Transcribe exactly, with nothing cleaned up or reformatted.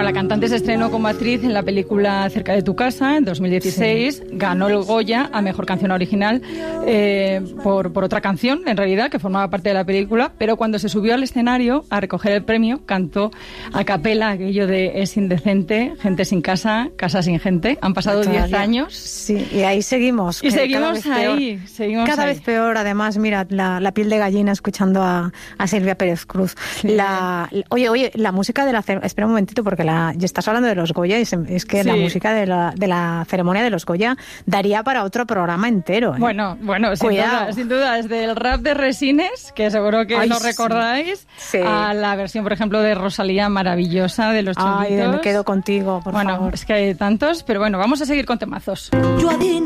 la cantante se estrenó como actriz en la película Cerca de tu casa en dos mil dieciséis, sí. Ganó el Goya a Mejor Canción Original eh, por, por otra canción, en realidad, que formaba parte de la película, pero cuando se subió al escenario a recoger el premio, cantó a capela aquello de es indecente, gente sin casa, casa sin gente. Han pasado diez años. Sí, y ahí seguimos. Y seguimos ahí, seguimos Cada ahí. vez peor, además, mira, la, la piel de gallina escuchando a, a Silvia Pérez Cruz. Sí. La, oye, oye, la música de la... Espera un momentito, porque la, ya estás hablando de los Goya, y es que sí. la música de la, de la ceremonia de los Goya daría para otro programa entero. ¿eh? Bueno, bueno, sin duda, sin duda, desde el rap de Resines, que seguro que Ay, lo recordáis, sí. a la versión, por ejemplo, de Rosalía maravillosa de Los Chunguitos. Ay, me quedo contigo, por bueno, favor. Bueno, es que hay tantos, pero bueno, vamos a seguir con temazos. Yo adivino